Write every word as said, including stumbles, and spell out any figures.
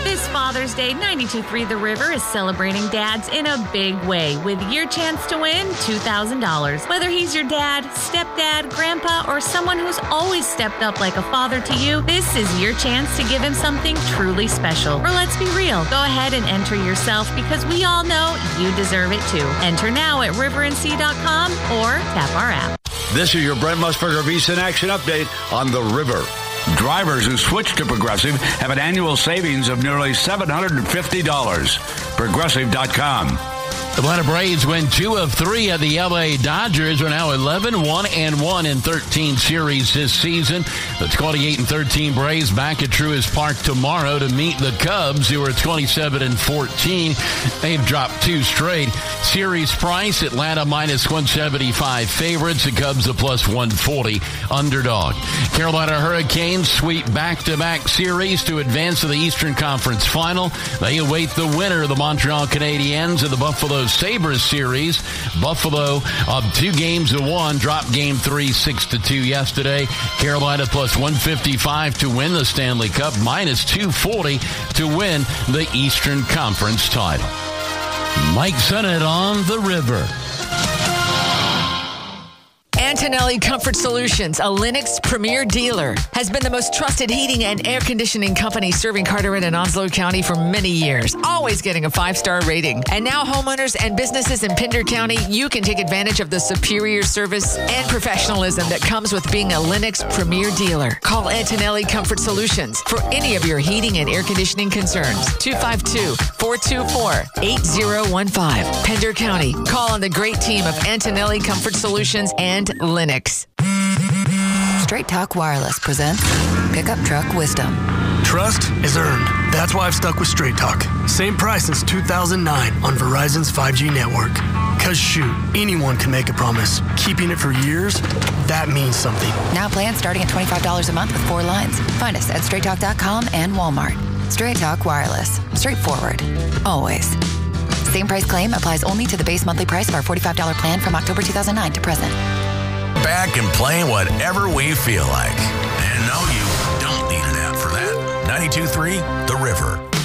This Father's Day, ninety-two point three The River is celebrating dads in a big way with your chance to win two thousand dollars. Whether he's your dad, stepdad, grandpa, or someone who's always stepped up like a father to you, this is your chance to give him something truly special. Or let's be real, go ahead and enter yourself because we all know you deserve it too. Enter now at river n c dot com or tap our app. This is your Brent Musburger VSiN Action Update on The River. Drivers who switch to Progressive have an annual savings of nearly seven hundred fifty dollars. Progressive dot com. The Atlanta Braves win two of three at the L A Dodgers, are now eleven one and one in thirteen series this season. The twenty-eight and thirteen Braves back at Truist Park tomorrow to meet the Cubs, who are twenty-seven and fourteen. They've dropped two straight. Series price, Atlanta minus one seventy-five favorites. The Cubs a plus one forty underdog. Carolina Hurricanes sweep back-to-back series to advance to the Eastern Conference Final. They await the winner of the Montreal Canadiens and the Buffalo Sabres series. Buffalo up uh, two games to one, dropped game three, six to two yesterday. Carolina plus one fifty-five to win the Stanley Cup, minus two forty to win the Eastern Conference title. Mike Sennett on The River. Antonelli Comfort Solutions, a Lennox premier dealer, has been the most trusted heating and air conditioning company serving Carteret and Onslow County for many years, always getting a five-star rating. And now homeowners and businesses in Pender County, you can take advantage of the superior service and professionalism that comes with being a Lennox premier dealer. Call Antonelli Comfort Solutions for any of your heating and air conditioning concerns. two five two, four two four, eight zero one five. Pender County. Call on the great team of Antonelli Comfort Solutions and Lennox. Straight Talk Wireless presents Pickup Truck Wisdom. Trust is earned. That's why I've stuck with Straight Talk. Same price since two thousand nine on Verizon's five G network. Cause shoot, anyone can make a promise. Keeping it for years, that means something. Now plans starting at twenty-five dollars a month with four lines. Find us at straight talk dot com and Walmart. Straight Talk Wireless. Straightforward. Always. Same price claim applies only to the base monthly price of our forty-five dollars plan from October two thousand nine to present. Back and playing whatever we feel like. And no, you don't need an app for that. ninety-two point three The River.